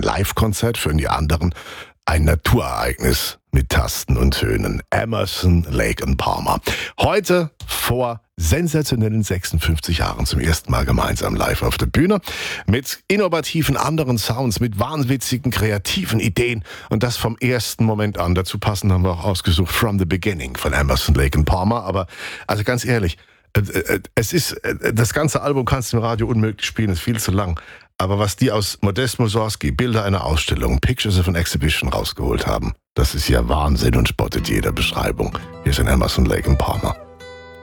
Live-Konzert, für die anderen ein Naturereignis mit Tasten und Tönen. Emerson, Lake and Palmer. Heute vor sensationellen 56 Jahren zum ersten Mal gemeinsam live auf der Bühne. Mit innovativen anderen Sounds, mit wahnwitzigen, kreativen Ideen. Und das vom ersten Moment an. Dazu passend haben wir auch ausgesucht From the Beginning von Emerson, Lake and Palmer. Aber also ganz ehrlich, es ist, das ganze Album kannst du im Radio unmöglich spielen, ist viel zu lang. Aber was die aus Modest Mussorgsky, Bilder einer Ausstellung, Pictures of an Exhibition rausgeholt haben, das ist ja Wahnsinn und spottet jeder Beschreibung. Hier ist ein Emerson, Lake and Palmer.